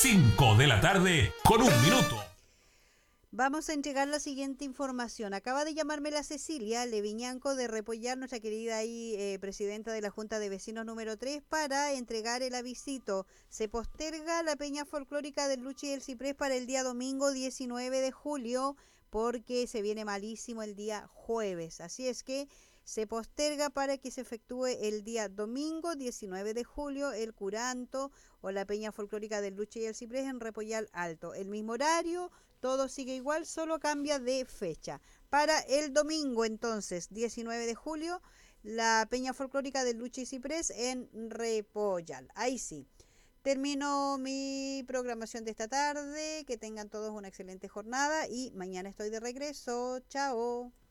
5 de la tarde con 1 minuto. Vamos a entregar la siguiente información. Acaba de llamarme la Cecilia Leviñanco de Repollar, nuestra querida presidenta de la Junta de Vecinos número 3, para entregar el avisito. Se posterga la peña folclórica del Luchi y el Ciprés para el día domingo 19 de julio porque se viene malísimo el día jueves. Así es que se posterga para que se efectúe el día domingo 19 de julio el curanto o la peña folclórica del Luchi y el Ciprés en Repollar Alto. El mismo horario. Todo sigue igual, solo cambia de fecha. Para el domingo, entonces, 19 de julio, la peña folclórica del Luchi y Ciprés en Repollal. Ahí sí. Termino mi programación de esta tarde. Que tengan todos una excelente jornada y mañana estoy de regreso. Chao.